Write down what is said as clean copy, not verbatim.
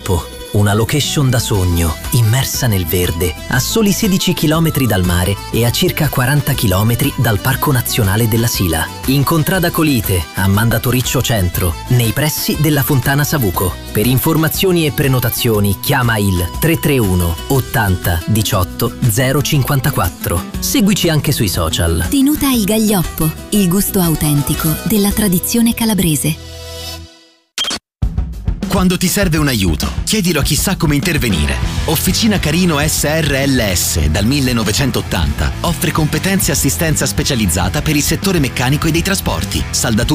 Gaglioppo, una location da sogno, immersa nel verde, a soli 16 km dal mare e a circa 40 km dal Parco Nazionale della Sila. In Contrada Colite, a Mandatoriccio Centro, nei pressi della Fontana Savuco. Per informazioni e prenotazioni chiama il 331 80 18 054. Seguici anche sui social. Tenuta Il Gaglioppo, il gusto autentico della tradizione calabrese. Quando ti serve un aiuto, chiedilo a chi sa come intervenire. Officina Carino SRLS, dal 1980, offre competenze e assistenza specializzata per il settore meccanico e dei trasporti, saldature